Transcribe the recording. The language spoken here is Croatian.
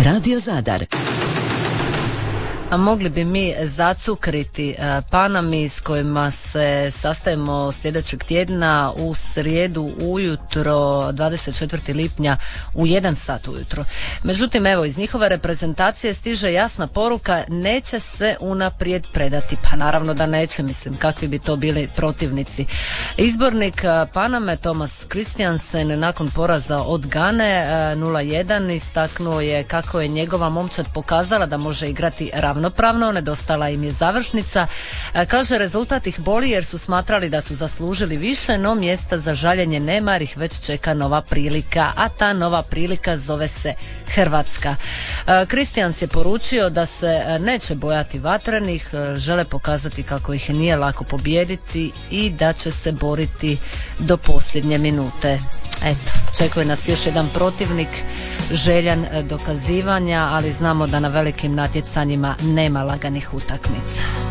Radio Zadar. A mogli bi mi zacukriti Panami s kojima se sastajemo sljedećeg tjedna u srijedu ujutro 24. lipnja u 1 sat ujutro. Međutim, evo, iz njihove reprezentacije stiže jasna poruka, neće se unaprijed predati. Pa naravno da neće, mislim, kakvi bi to bili protivnici. Izbornik Paname Thomas Christiansen nakon poraza od Gane 0-1 istaknuo je kako je njegova momčad pokazala da može igrati ravnopravno, nedostala im je završnica. Kaže, rezultat ih boli jer su smatrali da su zaslužili više, no mjesta za žaljenje nema jer ih već čeka nova prilika, a ta nova prilika zove se Hrvatska. Kristijans je poručio da se neće bojati vatrenih, žele pokazati kako ih nije lako pobijediti i da će se boriti do posljednje minute. Eto, čekuje nas još jedan protivnik željan dokazivanja, ali znamo da na velikim natjecanjima nema laganih utakmica.